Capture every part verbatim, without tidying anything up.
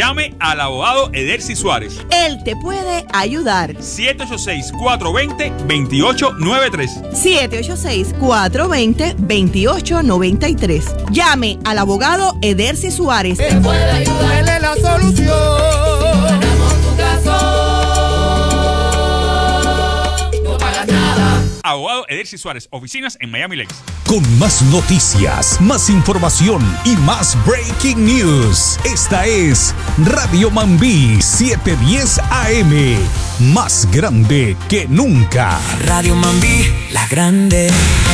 llame al abogado Edercy Suárez. Él te puede ayudar. siete ocho seis, cuatro dos cero, dos ocho nueve tres. siete ocho seis, cuatro dos cero, dos ocho nueve tres. Llame al abogado Edercy Suárez. Él puede ayudar. Él es la solución. Ganamos tu caso. No pagas nada. Abogado Edercy Suárez, oficinas en Miami Lakes. Con más noticias, más información y más breaking news. Esta es Radio Mambí setecientos diez A M. Más grande que nunca. Radio Mambí, la grande.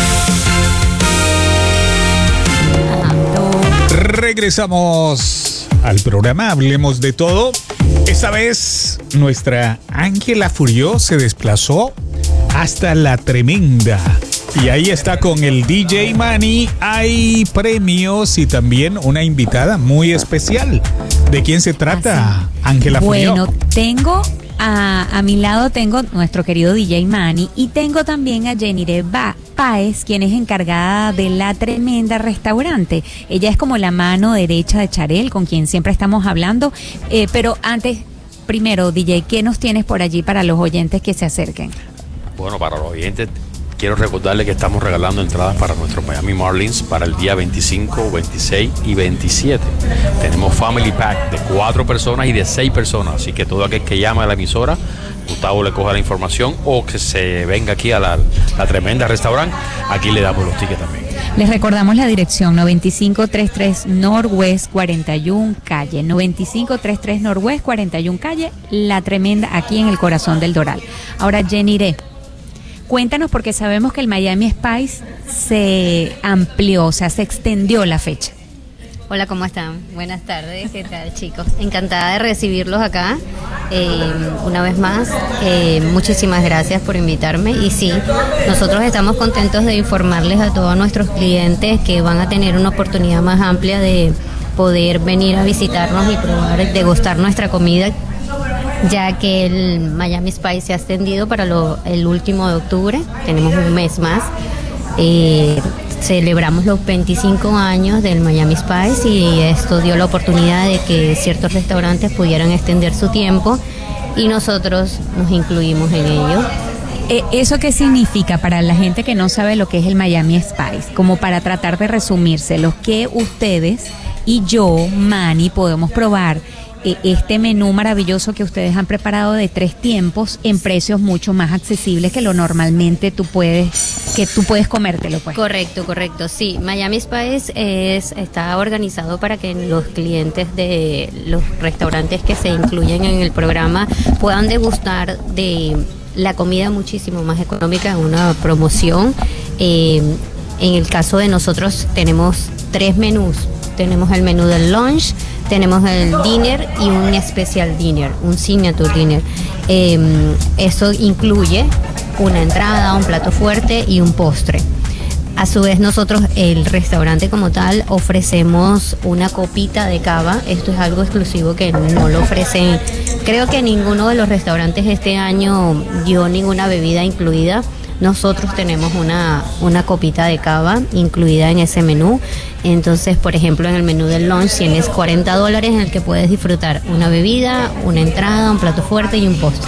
Regresamos al programa Hablemos de Todo. Esta vez nuestra Ángela Furió se desplazó hasta La Tremenda. Y ahí está con el D J Manny. Hay premios y también una invitada muy especial. ¿De quién se trata, Ángela Furió? Bueno, tengo a, a mi lado tengo nuestro querido D J Manny y tengo también a Jenire Páez, quien es encargada de La Tremenda Restaurante. Ella es como la mano derecha de Charel, con quien siempre estamos hablando. Eh, pero antes, primero, D J, ¿qué nos tienes por allí para los oyentes que se acerquen? Bueno, para los oyentes, quiero recordarles que estamos regalando entradas para nuestros Miami Marlins para el día veinticinco, veintiséis y veintisiete. Tenemos Family Pack de cuatro personas y de seis personas, así que todo aquel que llame a la emisora, Gustavo le coja la información o que se venga aquí a la, la Tremenda Restaurante, aquí le damos los tickets también. Les recordamos la dirección: noventa y cinco treinta y tres Northwest cuarenta y uno Calle, noventa y cinco treinta y tres Northwest cuarenta y uno Calle, La Tremenda, aquí en el corazón del Doral. Ahora, Jenire, cuéntanos, porque sabemos que el Miami Spice se amplió, o sea, se extendió la fecha. Hola, ¿cómo están? Buenas tardes, ¿qué tal, chicos? Encantada de recibirlos acá eh, una vez más. Eh, muchísimas gracias por invitarme. Y sí, nosotros estamos contentos de informarles a todos nuestros clientes que van a tener una oportunidad más amplia de poder venir a visitarnos y probar, degustar nuestra comida, ya que el Miami Spice se ha extendido para lo, el último de octubre. Tenemos un mes más. Eh, celebramos los veinticinco años del Miami Spice y esto dio la oportunidad de que ciertos restaurantes pudieran extender su tiempo y nosotros nos incluimos en ello. Eh, ¿Eso qué significa para la gente que no sabe lo que es el Miami Spice? Como para tratar de resumírselo, que ustedes y yo, Manny, podemos probar este menú maravilloso que ustedes han preparado de tres tiempos en precios mucho más accesibles que lo normalmente tú puedes que tú puedes comértelo, pues. Correcto, correcto. Sí, Miami Spice es está organizado para que los clientes de los restaurantes que se incluyen en el programa puedan degustar de la comida muchísimo más económica en una promoción. Eh, en el caso de nosotros tenemos tres menús. Tenemos el menú del lunch, tenemos el dinner y un especial dinner, un signature dinner. Eh, eso incluye una entrada, un plato fuerte y un postre. A su vez, nosotros, el restaurante como tal, ofrecemos una copita de cava. Esto es algo exclusivo que no lo ofrecen. Creo que ninguno de los restaurantes este año dio ninguna bebida incluida. Nosotros tenemos una, una copita de cava incluida en ese menú. Entonces, por ejemplo, en el menú del lunch tienes cuarenta dólares en el que puedes disfrutar una bebida, una entrada, un plato fuerte y un postre.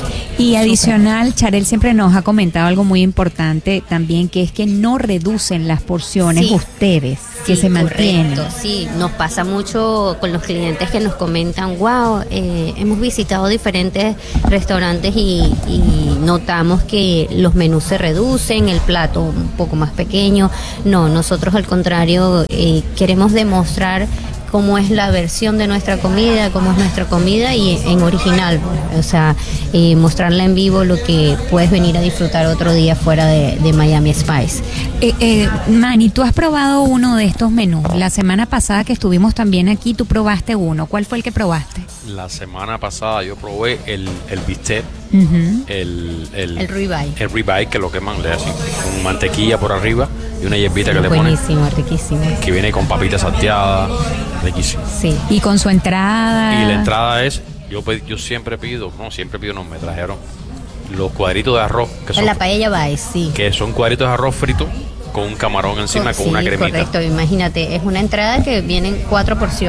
Y adicional, Charel siempre nos ha comentado algo muy importante también, que es que no reducen las porciones, sí, ustedes, que sí, se mantienen. Correcto, sí, nos pasa mucho con los clientes que nos comentan, wow, eh, hemos visitado diferentes restaurantes y, y notamos que los menús se reducen, el plato un poco más pequeño. No, nosotros al contrario, eh, queremos demostrar cómo es la versión de nuestra comida, cómo es nuestra comida y en original, o sea, eh, mostrarla en vivo, lo que puedes venir a disfrutar otro día fuera de, de Miami Spice. Eh, eh, Manny, tú has probado uno de estos menús. La semana pasada que estuvimos también aquí, tú probaste uno. ¿Cuál fue el que probaste? La semana pasada yo probé el, el bistec, uh-huh. el, el, el ribeye. El ribeye, que lo queman, le hacen con mantequilla por arriba y una hierbita que le ponen. Buenísimo, riquísimo. Que viene con papitas salteadas, riquísimo. Sí. Y con su entrada. Y la entrada es, yo, yo siempre pido, no, siempre pido, no, me trajeron los cuadritos de arroz. Que son, en la paella Baez, sí. Que son cuadritos de arroz frito con un camarón encima, con, con una sí, cremita. Correcto, imagínate, es una entrada que vienen cuatro porciones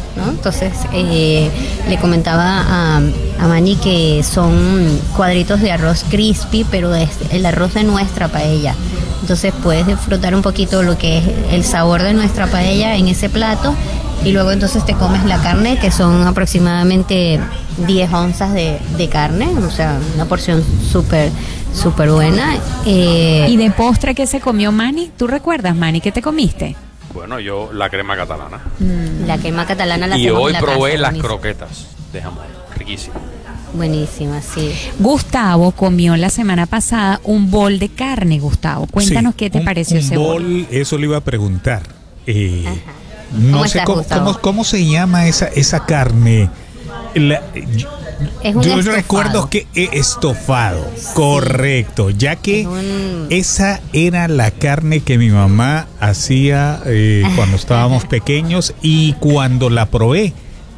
¿no? Entonces eh, le comentaba a, a Manny que son cuadritos de arroz crispy, pero es el arroz de nuestra paella. Entonces puedes disfrutar un poquito lo que es el sabor de nuestra paella en ese plato, y luego entonces te comes la carne, que son aproximadamente diez onzas de, de carne, o sea, una porción súper súper buena. Eh, ¿Y de postre qué se comió Manny? ¿Tú recuerdas, Manny, qué te comiste? Bueno, yo la crema catalana. La crema catalana la Y hacemos hoy en la probé casa, las buenísima. croquetas de jamón, riquísimas. Buenísima, sí. Gustavo comió la semana pasada un bol de carne, Gustavo. Cuéntanos Sí, qué te un- pareció un ese bol. bol. Eso le iba a preguntar. Eh, Ajá. no ¿Cómo sé estás, cómo, Gustavo? cómo, cómo se llama esa, esa carne. La- yo Es un yo estofado. recuerdo que eh, estofado, correcto, ya que Es un- esa era la carne que mi mamá hacía eh, cuando estábamos pequeños, y cuando la probé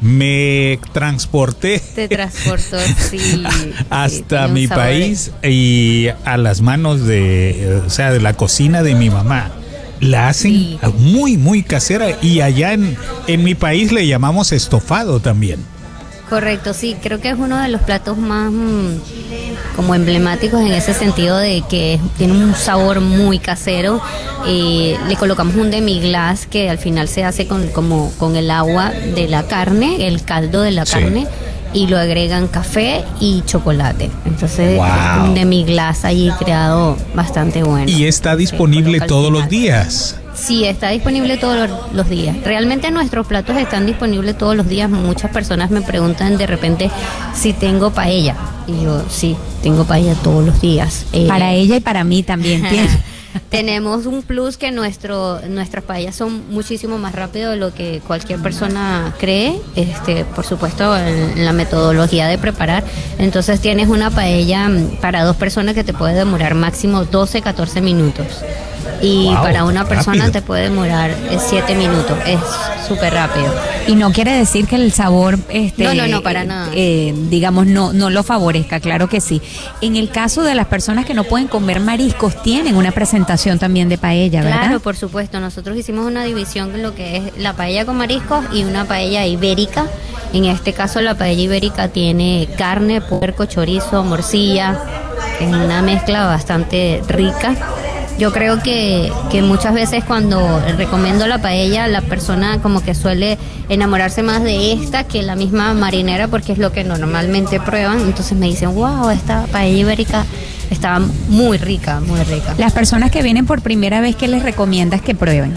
me transporté Te transportó, sí. sí, hasta tiene un mi sabor- país y a las manos de, o sea, de la cocina de mi mamá. La hacen Sí. muy, muy casera, y allá en, en mi país le llamamos estofado también. Correcto, sí, creo que es uno de los platos más mm, como emblemáticos en ese sentido de que tiene un sabor muy casero. Eh, le colocamos un demi-glace que al final se hace con, como, con el agua de la carne, el caldo de la Sí. carne, y lo agregan café y chocolate. Entonces Wow. es un demi-glace allí creado bastante bueno. Y está Se disponible coloca al todos los final. días. Sí, está disponible todos los, los días. Realmente nuestros platos están disponibles todos los días. Muchas personas me preguntan de repente si tengo paella. Y yo, sí, tengo paella todos los días. Eh, Para ella y para mí también tiene. Tenemos un plus que nuestro, nuestras paellas son muchísimo más rápido de lo que cualquier persona cree. Este, por supuesto, en, en la metodología de preparar. Entonces tienes una paella mm, para dos personas que te puede demorar máximo doce, catorce minutos. Y Wow, para una persona rápido. te puede demorar siete minutos. Es súper rápido. Y no quiere decir que el sabor, este, No, no, no, para nada. eh, digamos, no, no lo favorezca, claro que sí. En el caso de las personas que no pueden comer mariscos, tienen una presentación también de paella, ¿verdad? Claro, por supuesto. Nosotros hicimos una división en lo que es la paella con mariscos y una paella ibérica. En este caso, la paella ibérica tiene carne, puerco, chorizo, morcilla. Es una mezcla bastante rica. Yo creo que, que muchas veces cuando recomiendo la paella, la persona como que suele enamorarse más de esta que la misma marinera, porque es lo que normalmente prueban. Entonces me dicen, wow, esta paella ibérica está muy rica, muy rica. Las personas que vienen por primera vez, ¿qué les recomiendas que prueben?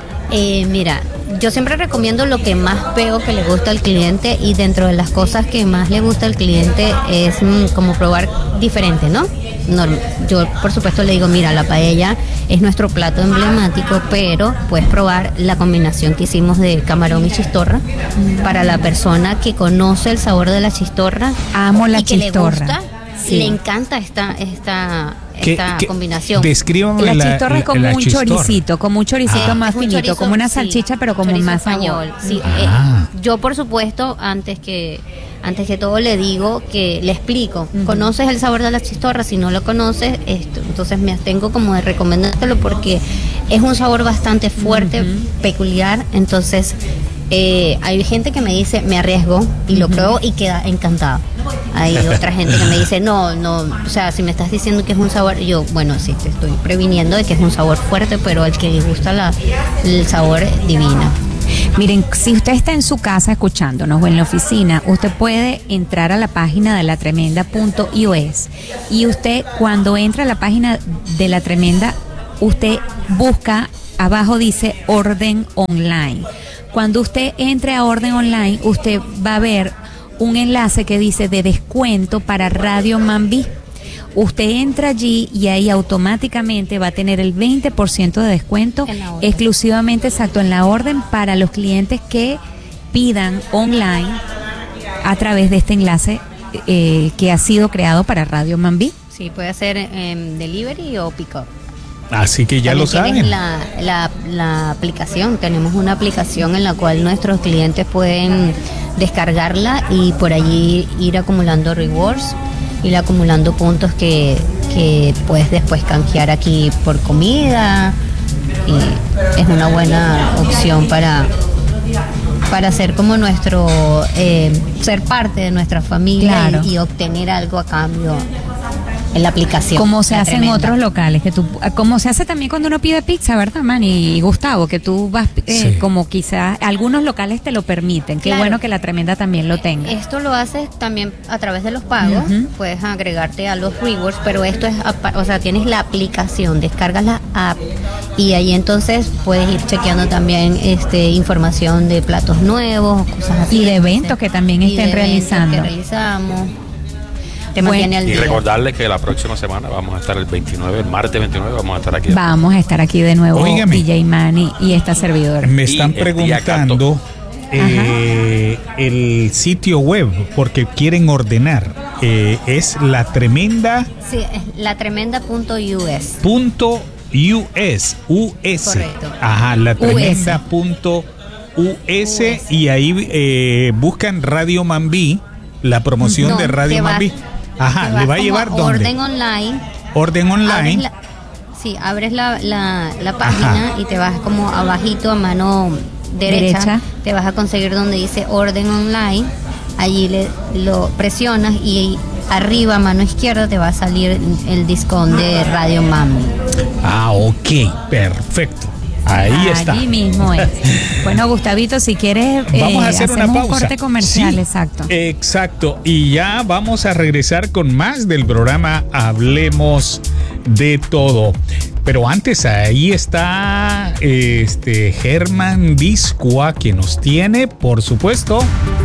Eh, mira, yo siempre recomiendo lo que más veo que le gusta al cliente, y dentro de las cosas que más le gusta al cliente es mm, como probar diferente, ¿no? No, yo por supuesto le digo, mira, la paella es nuestro plato emblemático, pero puedes probar la combinación que hicimos de camarón y chistorra. Para la persona que conoce el sabor de la chistorra, Amo la y que chistorra. le gusta, Sí. le encanta esta esta ¿Qué- esta qué- combinación. Descríbame La la, chistorra es como la un chistorra. choricito, como un choricito Ah. más Es un finito, chorizo, como una sí, salchicha, pero como chorizo más español. sabor. Sí, Ah. eh, yo por supuesto antes que antes que todo le digo que le explico. ¿Conoces el sabor de la chistorra? Si no lo conoces, esto, entonces me abstengo como de recomendártelo porque es un sabor bastante fuerte, peculiar. Entonces eh, hay gente que me dice me arriesgo y lo pruebo y queda encantada. Hay otra gente que me dice no, no, o sea, si me estás diciendo que es un sabor, yo, bueno, sí, te estoy previniendo de que es un sabor fuerte, pero al que le gusta la, el sabor divina. Miren, si usted está en su casa escuchándonos o en la oficina, usted puede entrar a la página de la tremenda punto i o es, y usted cuando entra a la página de La Tremenda, usted busca, abajo dice orden online. Cuando usted entre a orden online, usted va a ver un enlace que dice de descuento para Radio Mambí. Usted entra allí y ahí automáticamente va a tener el veinte por ciento de descuento En la orden. exclusivamente, exacto, en la orden para los clientes que pidan online a través de este enlace eh, que ha sido creado para Radio Mambí. Sí, puede ser em, delivery o pick up. Así que ya También lo saben. tienes La, la, la aplicación, tenemos una aplicación en la cual nuestros clientes pueden descargarla y por allí ir acumulando rewards, ir acumulando puntos que, que puedes después canjear aquí por comida, y es una buena opción para, para ser como nuestro, eh, ser parte de nuestra familia. Claro. y, y obtener algo a cambio en la aplicación. Como se La hace en tremenda. otros locales, que tú, como se hace también cuando uno pide pizza, ¿verdad, Manny y Gustavo? Que tú vas, eh, Sí. como quizás algunos locales te lo permiten. Qué Claro. bueno que la tremenda también lo tenga. Esto lo haces también a través de los pagos, Ujú. puedes agregarte a los rewards, pero esto es, apa- o sea, tienes la aplicación, descargas la app y ahí entonces puedes ir chequeando también este información de platos nuevos, cosas así. Y de eventos que también Y estén de eventos realizando. que realizamos. Te Bueno, mantiene al Y día. recordarles que la próxima semana vamos a estar el veintinueve, el martes veintinueve, vamos a estar aquí. Vamos a estar aquí de nuevo, Óigame. D J Manny y esta servidora. Me Y están el día preguntando eh, el sitio web porque quieren ordenar. Eh, es la tremenda Sí, es la tremenda punto U S. punto US, U S. Correcto. Ajá, la U S. tremenda punto U S y ahí eh, buscan Radio Mambí, la promoción No, de Radio te vas- Mambí. Ajá, te le vas va a como llevar dónde? Orden online. Orden Abres online. la- sí, abres la, la, la página y te vas como abajito a mano derecha, Derecha. te vas a conseguir donde dice orden online, allí le, lo presionas y arriba a mano izquierda te va a salir el, el discón de Radio Mami. Ah, ok, perfecto. Ahí está. Allí mismo es. Bueno, Gustavito, si quieres, Vamos eh, a hacer una hacemos un pausa. corte comercial, Sí, exacto. Exacto. Y ya vamos a regresar con más del programa Hablemos de Todo. Pero antes ahí está este Germán Discua que nos tiene, por supuesto,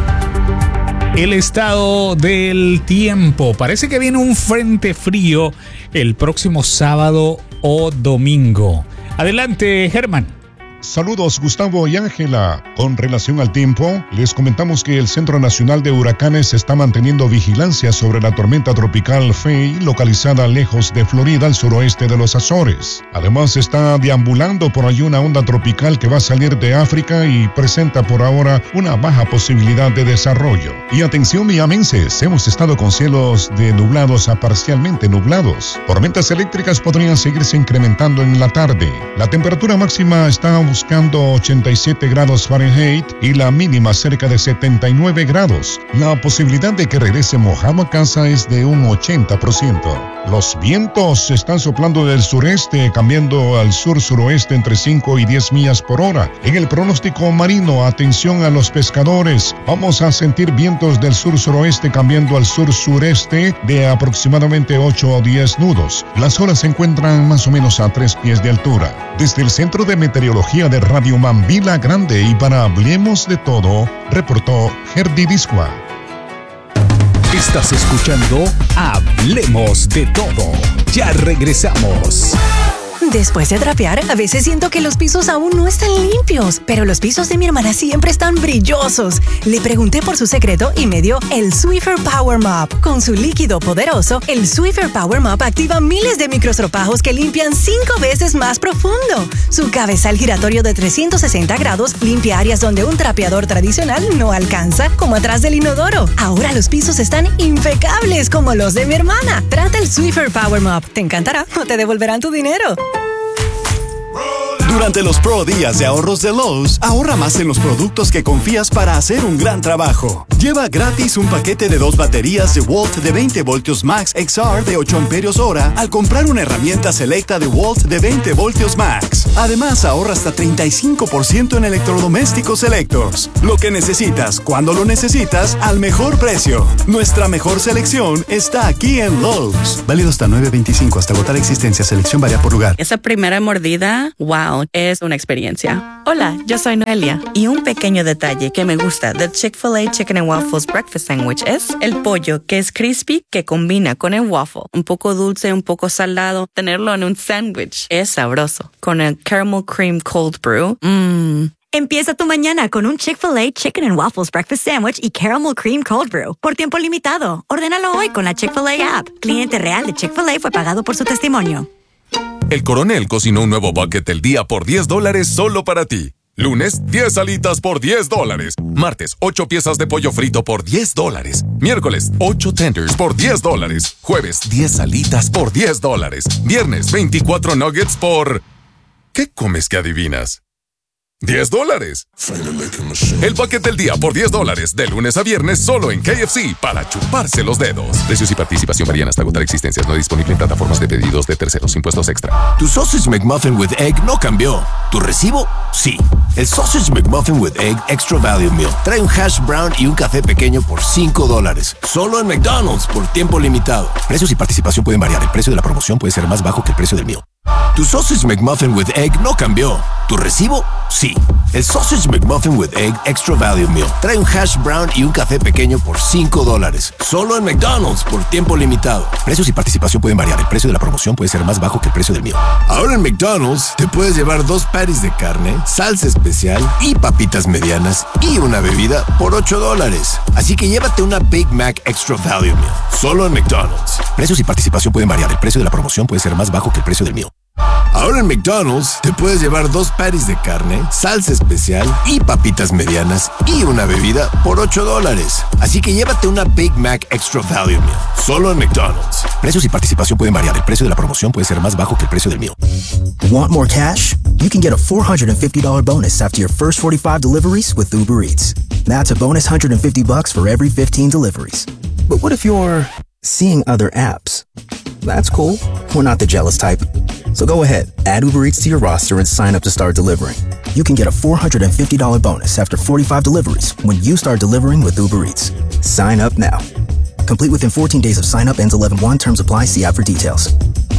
el estado del tiempo. Parece que viene un frente frío el próximo sábado o domingo. Adelante, Germán. Saludos Gustavo y Ángela. Con relación al tiempo, les comentamos que el Centro Nacional de Huracanes está manteniendo vigilancia sobre la tormenta tropical Faye, localizada lejos de Florida, al suroeste de los Azores. Además, está deambulando por allí una onda tropical que va a salir de África y presenta por ahora una baja posibilidad de desarrollo. Y atención miamenses, hemos estado con cielos de nublados a parcialmente nublados. Tormentas eléctricas podrían seguirse incrementando en la tarde. La temperatura máxima está buscando ochenta y siete grados Fahrenheit y la mínima cerca de setenta y nueve grados. La posibilidad de que regrese mojado a casa es de un ochenta por ciento. Los vientos están soplando del sureste, cambiando al sur-suroeste entre cinco y diez millas por hora. En el pronóstico marino, atención a los pescadores. Vamos a sentir vientos del sur-suroeste cambiando al sur-sureste de aproximadamente ocho o diez nudos. Las olas se encuentran más o menos a tres pies de altura. Desde el Centro de Meteorología de Radio Mambí La Grande y para Hablemos de Todo, reportó Gerdi Discua. Estás escuchando Hablemos de Todo. Ya regresamos. Después de trapear, a veces siento que los pisos aún no están limpios, pero los pisos de mi hermana siempre están brillosos. Le pregunté por su secreto y me dio el Swiffer Power Mop. Con su líquido poderoso, el Swiffer Power Mop activa miles de microstropajos que limpian cinco veces más profundo. Su cabezal giratorio de trescientos sesenta grados limpia áreas donde un trapeador tradicional no alcanza, como atrás del inodoro. Ahora los pisos están impecables como los de mi hermana. Trata el Swiffer Power Mop. Te encantará o te devolverán tu dinero. Durante los Pro Días de ahorros de Lowe's, ahorra más en los productos que confías para hacer un gran trabajo. Lleva gratis un paquete de dos baterías DeWalt de veinte voltios Max X R de ocho amperios hora al comprar una herramienta selecta DeWalt de veinte voltios Max. Además, ahorra hasta treinta y cinco por ciento en electrodomésticos selectos. Lo que necesitas, cuando lo necesitas, al mejor precio. Nuestra mejor selección está aquí en Lowe's. Válido hasta nueve veinticinco, hasta agotar existencia. Selección varía por lugar. Esa primera mordida, wow, es una experiencia. Hola, yo soy Noelia y un pequeño detalle que me gusta del Chick-fil-A Chicken and Waffles Breakfast Sandwich es el pollo que es crispy que combina con el waffle. Un poco dulce, un poco salado. Tenerlo en un sándwich es sabroso. Con el Caramel Cream Cold Brew, mmm. Empieza tu mañana con un Chick-fil-A Chicken and Waffles Breakfast Sandwich y Caramel Cream Cold Brew. Por tiempo limitado. Ordénalo hoy con la Chick-fil-A app. Cliente real de Chick-fil-A fue pagado por su testimonio. El Coronel cocinó un nuevo bucket del día por diez dólares solo para ti. Lunes, diez alitas por diez dólares. Martes, ocho piezas de pollo frito por diez dólares. Miércoles, ocho tenders por diez dólares. Jueves, diez alitas por diez dólares. Viernes, veinticuatro nuggets por... ¿Qué comes que adivinas? diez dólares. El paquete del día por diez dólares, de lunes a viernes, solo en K F C, para chuparse los dedos. Precios y participación varían hasta agotar existencias. No disponible en plataformas de pedidos de terceros. Impuestos extra. Tu Sausage McMuffin with Egg no cambió. ¿Tu recibo? Sí. El Sausage McMuffin with Egg Extra Value Meal trae un hash brown y un café pequeño por cinco dólares. Solo en McDonald's por tiempo limitado. Precios y participación pueden variar. El precio de la promoción puede ser más bajo que el precio del meal. Tu Sausage McMuffin with Egg no cambió. ¿Tu recibo? Sí. El Sausage McMuffin with Egg Extra Value Meal trae un hash brown y un café pequeño por cinco dólares. Solo en McDonald's por tiempo limitado. Precios y participación pueden variar. El precio de la promoción puede ser más bajo que el precio del meal. Ahora en McDonald's te puedes llevar dos patties de carne, salsa especial y papitas medianas y una bebida por ocho dólares. Así que llévate una Big Mac Extra Value Meal. Solo en McDonald's. Precios y participación pueden variar. El precio de la promoción puede ser más bajo que el precio del meal. Ahora en McDonald's te puedes llevar dos patties de carne, salsa especial y papitas medianas y una bebida por ocho dólares. Así que llévate una Big Mac Extra Value Meal. Solo en McDonald's. Precios y participación pueden variar. El precio de la promoción puede ser más bajo que el precio del meal. Want more cash? You can get a four hundred fifty dollars bonus after your first forty-five deliveries with Uber Eats. That's a bonus one hundred fifty bucks for every fifteen deliveries. But what if you're seeing other apps? That's cool. We're not the jealous type. So go ahead, add Uber Eats to your roster and sign up to start delivering. You can get a four hundred fifty dollars bonus after forty-five deliveries when you start delivering with Uber Eats. Sign up now. Complete within fourteen days of sign up, ends eleven one. Terms apply. See app for details.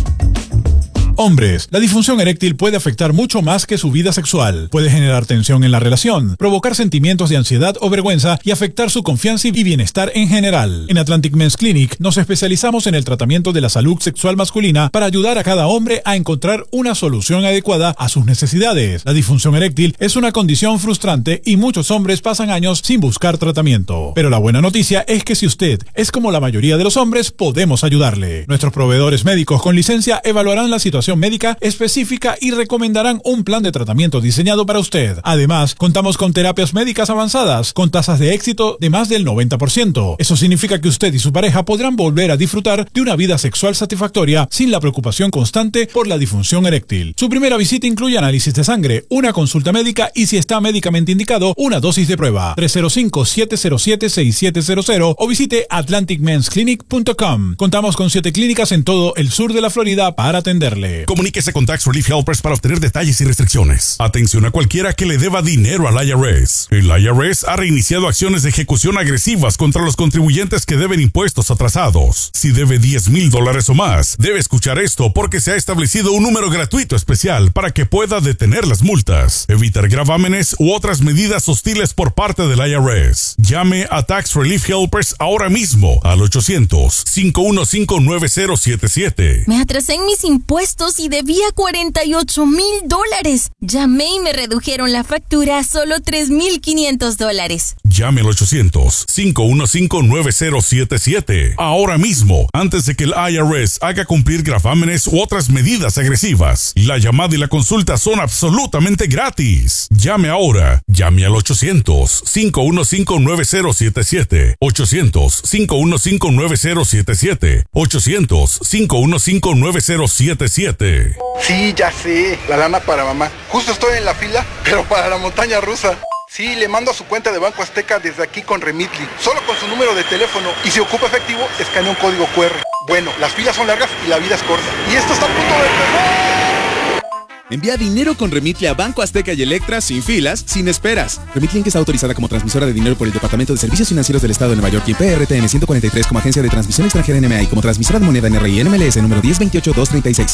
Hombres, la disfunción eréctil puede afectar mucho más que su vida sexual. Puede generar tensión en la relación, provocar sentimientos de ansiedad o vergüenza y afectar su confianza y bienestar en general. En Atlantic Men's Clinic nos especializamos en el tratamiento de la salud sexual masculina para ayudar a cada hombre a encontrar una solución adecuada a sus necesidades. La disfunción eréctil es una condición frustrante y muchos hombres pasan años sin buscar tratamiento. Pero la buena noticia es que si usted es como la mayoría de los hombres, podemos ayudarle. Nuestros proveedores médicos con licencia evaluarán la situación médica específica y recomendarán un plan de tratamiento diseñado para usted. Además, contamos con terapias médicas avanzadas con tasas de éxito de más del noventa por ciento. Eso significa que usted y su pareja podrán volver a disfrutar de una vida sexual satisfactoria sin la preocupación constante por la disfunción eréctil. Su primera visita incluye análisis de sangre, una consulta médica y, si está médicamente indicado, una dosis de prueba. tres cero cinco, siete cero siete, seis siete cero cero o visite atlantic mens clinic punto com. Contamos con siete clínicas en todo el sur de la Florida para atenderle. Comuníquese con Tax Relief Helpers para obtener detalles y restricciones. Atención a cualquiera que le deba dinero al I R S. El I R S ha reiniciado acciones de ejecución agresivas contra los contribuyentes que deben impuestos atrasados. Si debe diez mil dólares o más, debe escuchar esto porque se ha establecido un número gratuito especial para que pueda detener las multas, evitar gravámenes u otras medidas hostiles por parte del I R S. Llame a Tax Relief Helpers ahora mismo al ochocientos, cinco uno cinco, nueve cero siete siete. Me atrasé en mis impuestos y debía cuarenta y ocho mil dólares. Llamé y me redujeron la factura a solo tres mil quinientos dólares. Llame al ochocientos, cinco uno cinco, nueve cero siete siete. Ahora mismo, antes de que el I R S haga cumplir gravámenes u otras medidas agresivas. La llamada y la consulta son absolutamente gratis. Llame ahora. Llame al ochocientos, cinco uno cinco, nueve cero siete siete. ochocientos, cinco uno cinco, nueve cero siete siete. ochocientos, cinco uno cinco, nueve cero siete siete. Sí, ya sé, la lana para mamá. Justo estoy en la fila, pero para la montaña rusa. Sí, le mando a su cuenta de Banco Azteca desde aquí con Remitly, solo con su número de teléfono, y si ocupa efectivo, escanea un código cu erre. Bueno, las filas son largas y la vida es corta. Y esto está a punto de empezar. Envía dinero con Remitly a Banco Azteca y Electra sin filas, sin esperas. Remitly Inc está autorizada como transmisora de dinero por el Departamento de Servicios Financieros del Estado de Nueva York y P R T M ciento cuarenta y tres como agencia de transmisión extranjera N M A y como transmisora de moneda N R I N M L S número diez veintiocho dos treinta y seis.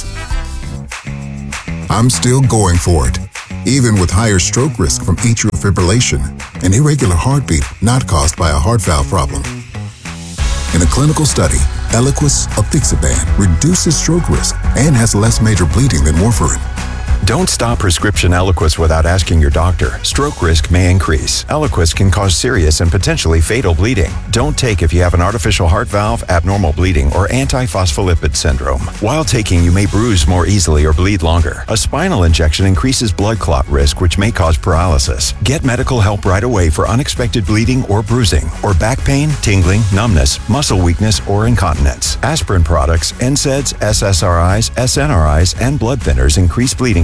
I'm still going for it, even with higher stroke risk from atrial fibrillation, an irregular heartbeat not caused by a heart valve problem. In a clinical study, Eliquis apixaban reduces stroke risk and has less major bleeding than warfarin. Don't stop prescription Eliquis without asking your doctor. Stroke risk may increase. Eliquis can cause serious and potentially fatal bleeding. Don't take if you have an artificial heart valve, abnormal bleeding, or antiphospholipid syndrome. While taking, you may bruise more easily or bleed longer. A spinal injection increases blood clot risk, which may cause paralysis. Get medical help right away for unexpected bleeding or bruising, or back pain, tingling, numbness, muscle weakness, or incontinence. Aspirin products, N SAIDs, S S R Is, S N R Is, and blood thinners increase bleeding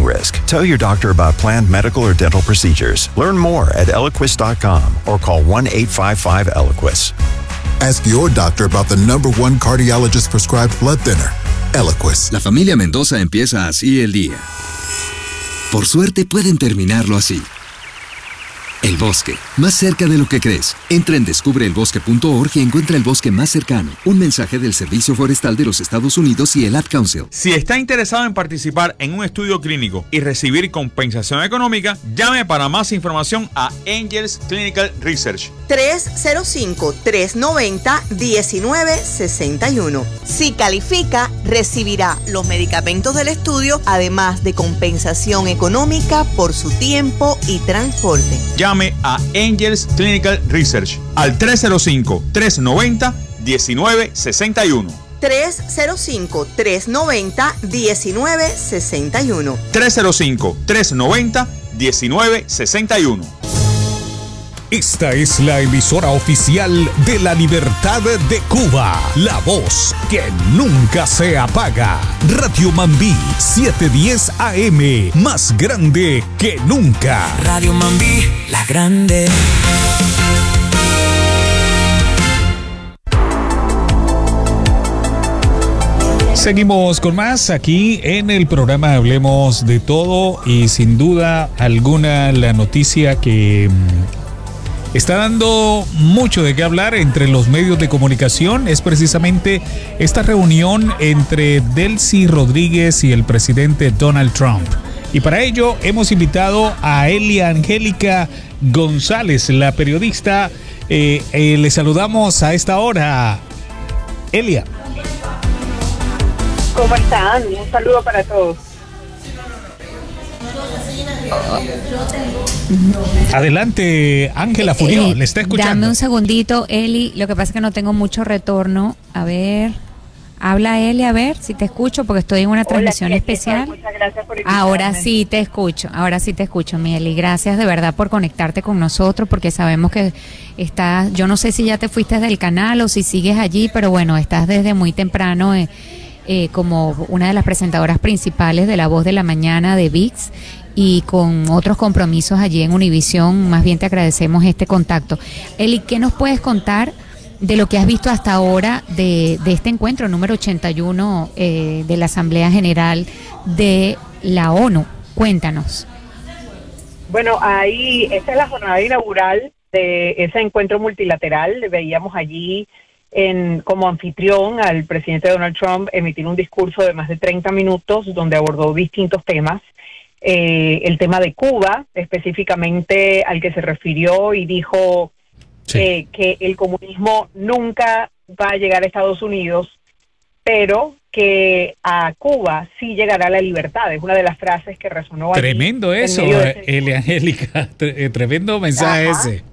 taking risk. Tell your doctor about planned medical or dental procedures. Learn more at Eliquis dot com or call one eight five five Eliquis. Ask your doctor about the number one cardiologist prescribed blood thinner, Eliquis. La familia Mendoza empieza así el día. Por suerte pueden terminarlo así. El bosque, más cerca de lo que crees. Entra en descubre el bosque punto org y encuentra el bosque más cercano. Un mensaje del Servicio Forestal de los Estados Unidos y el Ad Council. Si está interesado en participar en un estudio clínico y recibir compensación económica, llame para más información a Angels Clinical Research. tres cero cinco, tres nueve cero, uno nueve seis uno. Si califica, recibirá los medicamentos del estudio, además de compensación económica por su tiempo y transporte. Llame a Angels Clinical Research al tres cero cinco, tres nueve cero, uno nueve seis uno. tres cero cinco, tres nueve cero, uno nueve seis uno. tres cero cinco, tres nueve cero, uno nueve seis uno. Esta es la emisora oficial de la Libertad de Cuba, la voz que nunca se apaga. Radio Mambí setecientos diez A M, más grande que nunca. Radio Mambí, la grande. Seguimos con más aquí en el programa Hablemos de Todo, y sin duda alguna la noticia que está dando mucho de qué hablar entre los medios de comunicación es precisamente esta reunión entre Delcy Rodríguez y el presidente Donald Trump. Y para ello hemos invitado a Elia Angélica González, la periodista. Eh, eh, le saludamos a esta hora. Elia. ¿Cómo están? Un saludo para todos. Adelante, Ángela Furió, eh, le está escuchando. Dame un segundito, Eli. Lo que pasa es que no tengo mucho retorno. A ver, habla Eli, a ver si te escucho, porque estoy en una transmisión Hola, especial. Muchas gracias por invitarme. Ahora sí te escucho, ahora sí te escucho, mi Eli. Gracias de verdad por conectarte con nosotros, porque sabemos que estás, yo no sé si ya te fuiste del canal o si sigues allí, pero bueno, estás desde muy temprano eh, eh, como una de las presentadoras principales de La Voz de la Mañana de V I X, y con otros compromisos allí en Univisión. Más bien te agradecemos este contacto. Eli, ¿qué nos puedes contar de lo que has visto hasta ahora de, de este encuentro número ochenta y uno eh, de la Asamblea General de la ONU? Cuéntanos. Bueno, ahí, esta es la jornada inaugural de ese encuentro multilateral. Veíamos allí en, como anfitrión al presidente Donald Trump emitir un discurso de más de treinta minutos donde abordó distintos temas. Eh, el tema de Cuba, específicamente al que se refirió y dijo sí. eh, que el comunismo nunca va a llegar a Estados Unidos, pero que a Cuba sí llegará la libertad. Es una de las frases que resonó. Tremendo eso, Elia Angélica, tremendo mensaje. Ajá. Ese.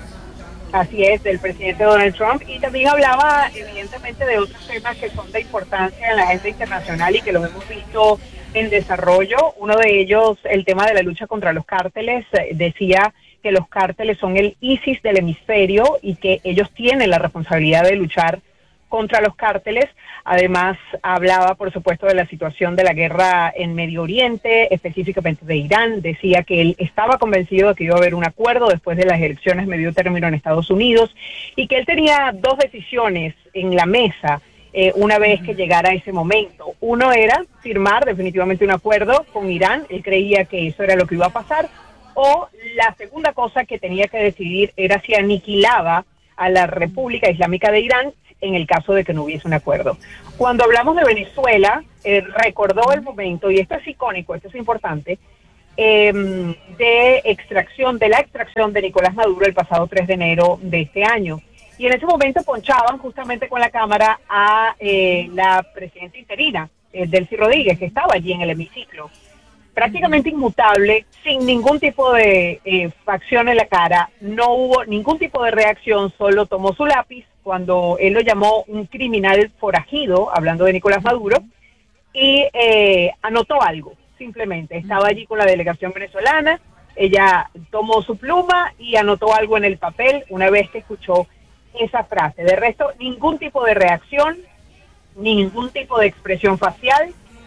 Así es, del presidente Donald Trump, y también hablaba evidentemente de otros temas que son de importancia en la agenda internacional y que los hemos visto en desarrollo. Uno de ellos, el tema de la lucha contra los cárteles. Decía que los cárteles son el ISIS del hemisferio y que ellos tienen la responsabilidad de luchar contra los cárteles. Además, hablaba, por supuesto, de la situación de la guerra en Medio Oriente, específicamente de Irán. Decía que él estaba convencido de que iba a haber un acuerdo después de las elecciones medio término en Estados Unidos y que él tenía dos decisiones en la mesa eh, una vez que llegara ese momento. Uno era firmar definitivamente un acuerdo con Irán. Él creía que eso era lo que iba a pasar. O la segunda cosa que tenía que decidir era si aniquilaba a la República Islámica de Irán en el caso de que no hubiese un acuerdo. Cuando hablamos de Venezuela, eh, recordó el momento, y esto es icónico, esto es importante, eh, de extracción, de la extracción de Nicolás Maduro el pasado tres de enero de este año. Y en ese momento ponchaban justamente con la cámara a eh, la presidenta interina, eh, Delcy Rodríguez, que estaba allí en el hemiciclo. Prácticamente inmutable, sin ningún tipo de eh, facción en la cara, no hubo ningún tipo de reacción, solo tomó su lápiz cuando él lo llamó un criminal forajido, hablando de Nicolás Maduro, y eh, anotó algo, simplemente. Estaba allí con la delegación venezolana, ella tomó su pluma y anotó algo en el papel una vez que escuchó esa frase. De resto, ningún tipo de reacción, ningún tipo de expresión facial,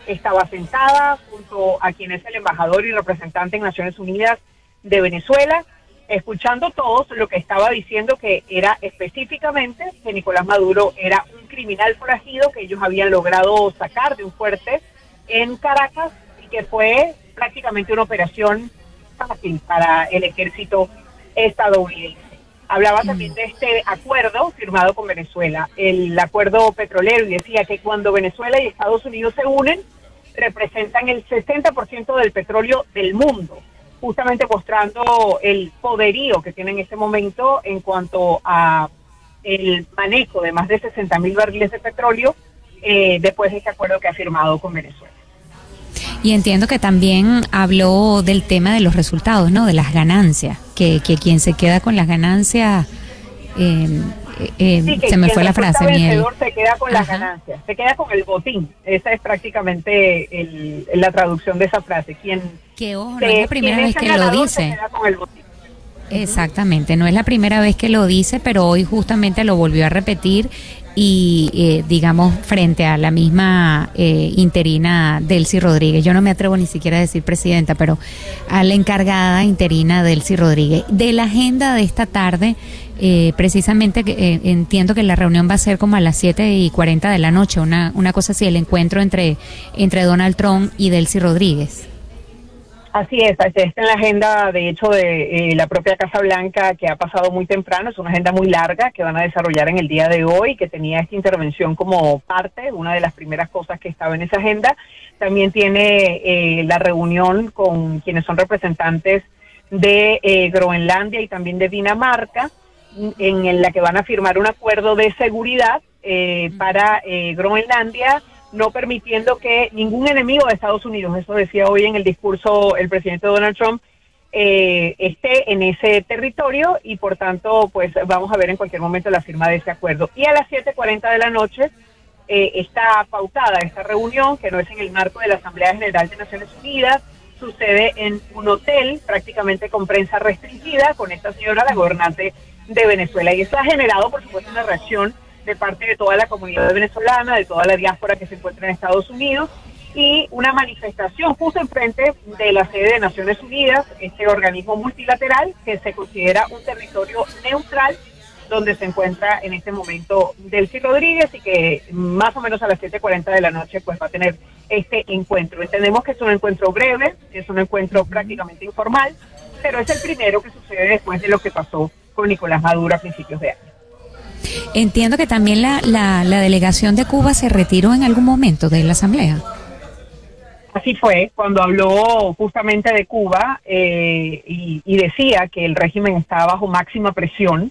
estaba sentada junto a quien es el embajador y representante en Naciones Unidas de Venezuela, escuchando todos lo que estaba diciendo, que era específicamente que Nicolás Maduro era un criminal forajido que ellos habían logrado sacar de un fuerte en Caracas y que fue prácticamente una operación fácil para el ejército estadounidense. Hablaba también de este acuerdo firmado con Venezuela, el acuerdo petrolero, y decía que cuando Venezuela y Estados Unidos se unen, representan el sesenta por ciento del petróleo del mundo, justamente mostrando el poderío que tiene en este momento en cuanto a el manejo de más de sesenta mil barriles de petróleo eh, después de este acuerdo que ha firmado con Venezuela. Y entiendo que también habló del tema de los resultados, ¿no? De las ganancias, que, que quien se queda con las ganancias, eh, eh, sí, que se me fue la frase. El Miel. vencedor se queda con Ajá. las ganancias, se queda con el botín. Esa es prácticamente el, la traducción de esa frase. Quien, que ojo, no se, es la primera vez que lo dice. Se queda con el botín. Exactamente, no es la primera vez que lo dice, pero hoy justamente lo volvió a repetir y eh, digamos frente a la misma eh, interina Delcy Rodríguez. Yo no me atrevo ni siquiera a decir presidenta, pero a la encargada interina Delcy Rodríguez. De la agenda de esta tarde, eh, precisamente eh, entiendo que la reunión va a ser como a las siete y cuarenta de la noche, una, una cosa así, el encuentro entre, entre Donald Trump y Delcy Rodríguez. Así es, está en la agenda, de hecho, de eh, la propia Casa Blanca, que ha pasado muy temprano. Es una agenda muy larga que van a desarrollar en el día de hoy, que tenía esta intervención como parte, una de las primeras cosas que estaba en esa agenda. También tiene eh, la reunión con quienes son representantes de eh, Groenlandia y también de Dinamarca, en, en la que van a firmar un acuerdo de seguridad eh, para eh, Groenlandia, no permitiendo que ningún enemigo de Estados Unidos, eso decía hoy en el discurso el presidente Donald Trump, eh, esté en ese territorio, y por tanto pues vamos a ver en cualquier momento la firma de ese acuerdo. Y a las siete cuarenta de la noche eh, está pautada esta reunión, que no es en el marco de la Asamblea General de Naciones Unidas, sucede en un hotel prácticamente con prensa restringida con esta señora, la gobernante de Venezuela, y eso ha generado por supuesto una reacción de parte de toda la comunidad venezolana, de toda la diáspora que se encuentra en Estados Unidos, y una manifestación justo enfrente de la sede de Naciones Unidas, este organismo multilateral que se considera un territorio neutral, donde se encuentra en este momento Delcy Rodríguez, y que más o menos a las siete cuarenta de la noche pues va a tener este encuentro. Entendemos que es un encuentro breve, es un encuentro prácticamente informal, pero es el primero que sucede después de lo que pasó con Nicolás Maduro a principios de año. Entiendo que también la, la, la delegación de Cuba se retiró en algún momento de la asamblea. Así fue, cuando habló justamente de Cuba eh, y, y decía que el régimen está bajo máxima presión,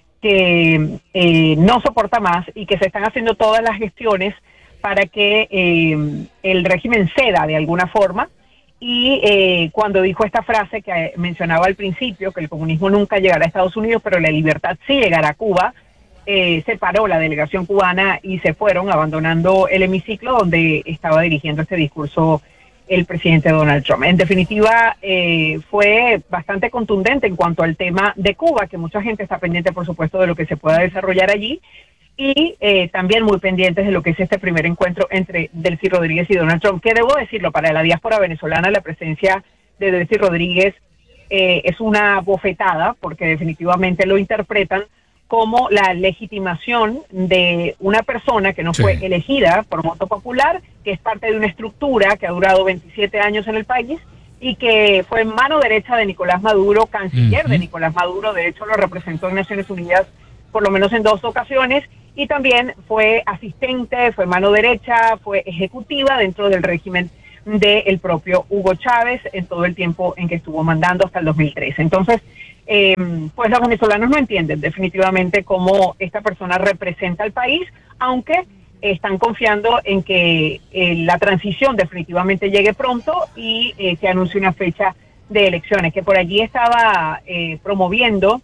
que eh, no soporta más y que se están haciendo todas las gestiones para que eh, el régimen ceda de alguna forma. Y eh, cuando dijo esta frase que mencionaba al principio, que el comunismo nunca llegará a Estados Unidos, pero la libertad sí llegará a Cuba, Eh, se paró la delegación cubana y se fueron, abandonando el hemiciclo donde estaba dirigiendo este discurso el presidente Donald Trump. En definitiva, eh, fue bastante contundente en cuanto al tema de Cuba, que mucha gente está pendiente, por supuesto, de lo que se pueda desarrollar allí, y eh, también muy pendientes de lo que es este primer encuentro entre Delcy Rodríguez y Donald Trump, que debo decirlo, para la diáspora venezolana la presencia de Delcy Rodríguez eh, es una bofetada, porque definitivamente lo interpretan como la legitimación de una persona que no sí. fue elegida por voto popular, que es parte de una estructura que ha durado veintisiete años en el país y que fue mano derecha de Nicolás Maduro, canciller uh-huh. de Nicolás Maduro. De hecho lo representó en Naciones Unidas por lo menos en dos ocasiones, y también fue asistente, fue mano derecha, fue ejecutiva dentro del régimen del propio Hugo Chávez en todo el tiempo en que estuvo mandando hasta el dos mil trece. Entonces, Eh, pues los venezolanos no entienden definitivamente cómo esta persona representa al país, aunque están confiando en que eh, la transición definitivamente llegue pronto y eh, se anuncie una fecha de elecciones, que por allí estaba eh, promoviendo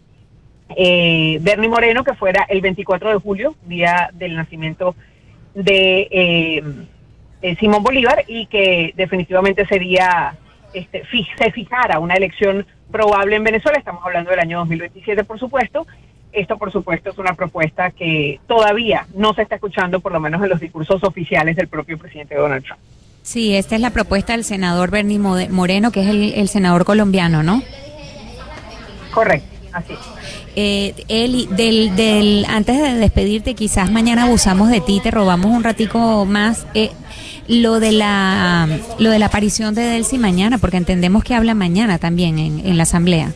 eh, Bernie Moreno, que fuera el veinticuatro de julio, día del nacimiento de eh, eh, Simón Bolívar, y que definitivamente sería este, fi- se fijara una elección probable en Venezuela. Estamos hablando del año dos mil veintisiete, por supuesto. Esto, por supuesto, es una propuesta que todavía no se está escuchando, por lo menos en los discursos oficiales del propio presidente Donald Trump. Sí, esta es la propuesta del senador Bernie Moreno, que es el, el senador colombiano, ¿no? Correcto, así. Eh, Eli, del, del, antes de despedirte, quizás mañana abusamos de ti, te robamos un ratico más. Eh, lo de la lo de la aparición de Delcy mañana, porque entendemos que habla mañana también en, en la asamblea.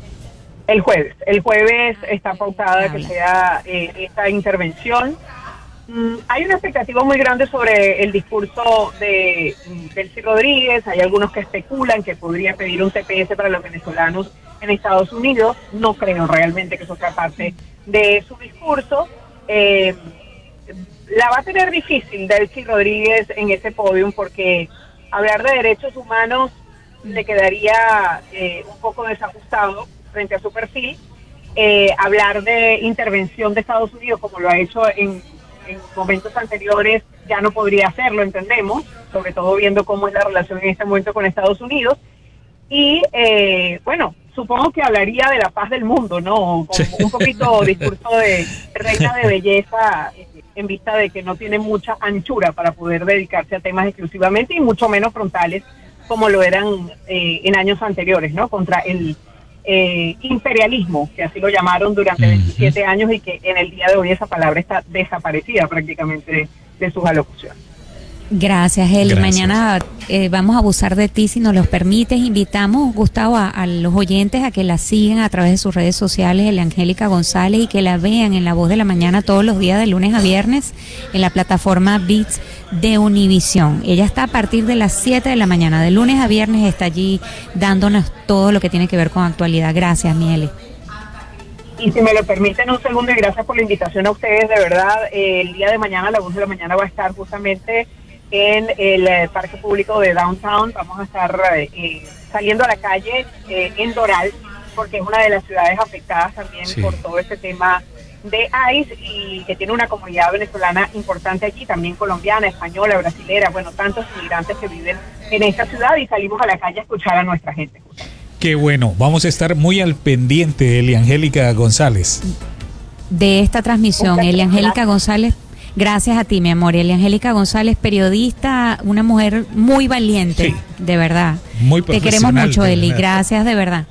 El jueves. El jueves está pautada que sea eh, esta intervención. Mm, hay una expectativa muy grande sobre el discurso de mm, Delcy Rodríguez. Hay algunos que especulan que podría pedir un T P S para los venezolanos en Estados Unidos. No creo realmente que eso sea parte de su discurso. Eh, la va a tener difícil Delcy Rodríguez en ese podium porque hablar de derechos humanos le quedaría eh, un poco desajustado frente a su perfil. Eh, hablar de intervención de Estados Unidos como lo ha hecho en, en momentos anteriores ya no podría hacerlo, entendemos, sobre todo viendo cómo es la relación en este momento con Estados Unidos. Y eh, bueno, supongo que hablaría de la paz del mundo, ¿no? Con un poquito discurso de reina de belleza, en vista de que no tiene mucha anchura para poder dedicarse a temas exclusivamente y mucho menos frontales como lo eran eh, en años anteriores, ¿no? Contra el eh, imperialismo, que así lo llamaron durante veintisiete años y que en el día de hoy esa palabra está desaparecida prácticamente de, de sus alocuciones. Gracias, Eli. Mañana eh, vamos a abusar de ti si nos los permites. Invitamos, Gustavo, a, a los oyentes a que la sigan a través de sus redes sociales, Eliangélica González, y que la vean en La Voz de la Mañana todos los días de lunes a viernes en la plataforma Beats de Univisión. Ella está a partir de las siete de la mañana, de lunes a viernes está allí dándonos todo lo que tiene que ver con actualidad. Gracias, mi Eli. Y si me lo permiten un segundo, y gracias por la invitación a ustedes, de verdad, eh, el día de mañana, a La Voz de la Mañana va a estar justamente en el eh, parque público de Downtown. Vamos a estar eh, saliendo a la calle eh, en Doral, porque es una de las ciudades afectadas también sí. por todo este tema de ICE y que tiene una comunidad venezolana importante aquí, también colombiana, española, brasilera, bueno, tantos inmigrantes que viven en esta ciudad, y salimos a la calle a escuchar a nuestra gente. Qué bueno, vamos a estar muy al pendiente, Eliangélica González. De esta transmisión, Eliangélica González. Gracias a ti, mi amor. Eliangélica González, periodista, una mujer muy valiente, sí. de verdad. Muy profesional. Te queremos mucho, Eli. Gracias, de verdad.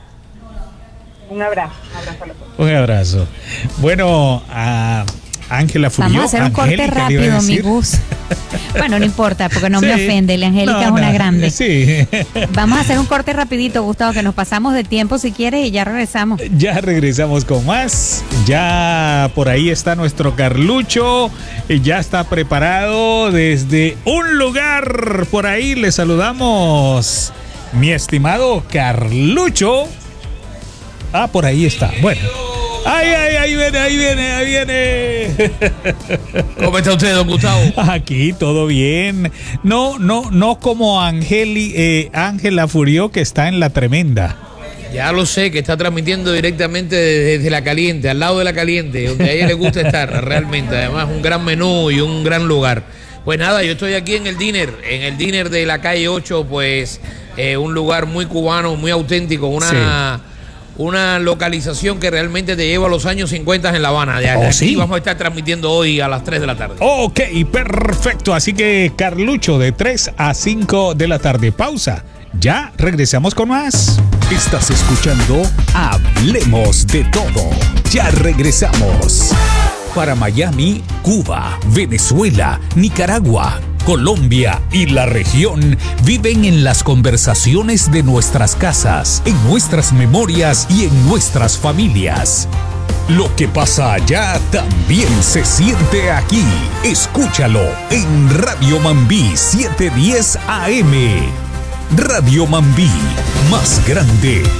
Un abrazo. Un abrazo a los dos. Un abrazo. Bueno, a Ángela Furió. Vamos a hacer un corte rápido, mi Gus. Bueno, no importa, porque no sí. me ofende. Eliangélica no, es una no, grande. Sí. Vamos a hacer un corte rapidito, Gustavo, que nos pasamos de tiempo si quieres y ya regresamos. Ya regresamos con más. Ya por ahí está nuestro Carlucho. Ya está preparado desde un lugar. Por ahí le saludamos, mi estimado Carlucho. Ah, por ahí está. Bueno. Ay, ay, ahí viene, ahí viene, ahí viene. ¿Cómo está usted, don Gustavo? Aquí, todo bien. No, no, no como Angeli, eh, Ángela Furió, que está en La Tremenda. Ya lo sé, que está transmitiendo directamente desde La Caliente, al lado de La Caliente, donde a ella le gusta estar, realmente. Además, un gran menú y un gran lugar. Pues nada, yo estoy aquí en el Diner, en el Diner de la calle ocho, pues eh, un lugar muy cubano, muy auténtico, una... Sí. Una localización que realmente te lleva a los años cincuenta en La Habana. De aquí oh, ¿sí? vamos a estar transmitiendo hoy a las tres de la tarde. Ok, perfecto. Así que, Carlucho, de tres a cinco de la tarde. Pausa. Ya regresamos con más. Estás escuchando Hablemos de Todo. Ya regresamos. Para Miami, Cuba, Venezuela, Nicaragua, Colombia y la región viven en las conversaciones de nuestras casas, en nuestras memorias y en nuestras familias. Lo que pasa allá también se siente aquí. Escúchalo en Radio Mambí setecientos diez A M. Radio Mambí, más grande